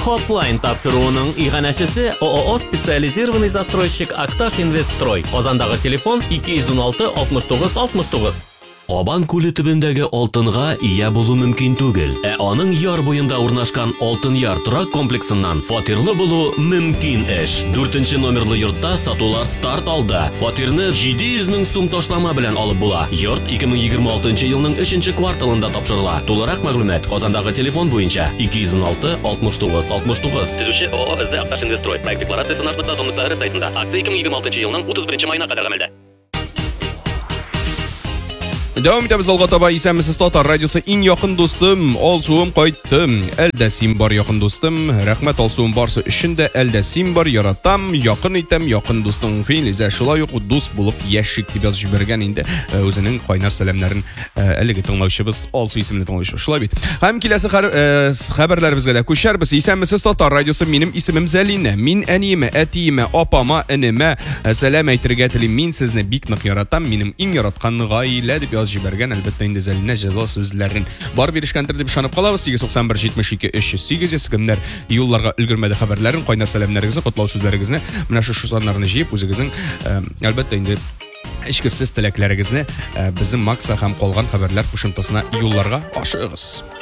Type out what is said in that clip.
Hotline тапшыруының иганәчесе ООО специализированный застройщик Акташ Инвестстрой. Казандагы телефон 216 69 69. Кабан күле төбендәге алтынга ия булу мөмкин түгел. Аның яр буенда урнашкан Алтын яр торак комплексыннан фатирлы булу мөмкин эш. 4-нче номерлы йортта сатулар старт алды. Фатирны 700 мең сум ташлама белән алып була. Йорт 2026 елның 3-нче кварталында тапшырыла. Тулырак мәгълүмат Казандагы телефон буенча 216 69 69. Төзүче ООО Акташ Инвестстрой. Проект декларациясе наш документлары сайтында. Акция 2026 елның 31 маена кадәр гамәлдә. Devam etamiz alga taба исәнмесез Татар радиосы иң якын дустым, алсуым кайттым. Әлдә син бар якын дустым. Рәхмәт алсуым барсы өчен дә әлдә син бар яратам, якын итәм якын дустың. Филизә шулай ук дус булып яшик дип язып җибәргән инде. Үзенең кайнар сәламнәрен әлеге тыңлаучыбыз Алсу исемле тыңлаучыбыз. Шулай бит. Һәм киләсе хәбәрләребезгә дә күчәрбез. Исәнмесез Татар радиосы, минем исемем Зәлинә. Мин әниемә, әтиемә, апама, энемә сәлам әйтергә телим. Мин сезне бик нык яратам. Минем иң яраткан гаилә дип җибәргән, әлбәттә инде Зәлинә җылы сүзләрен бар бирешкәндер дип ышанып калабыз. 891 72 308 кемнәр юлларга өлгермәде хәбәрләрен, кайнар сәламнәрегезне, котлау сүзләрегезне менә шу саннарны җыеп үзегезнең әлбәттә инде эчкерсез теләкләрегезне безнең Макса һәм калган хәбәрләр кушымтасына юлларга ашыгыз.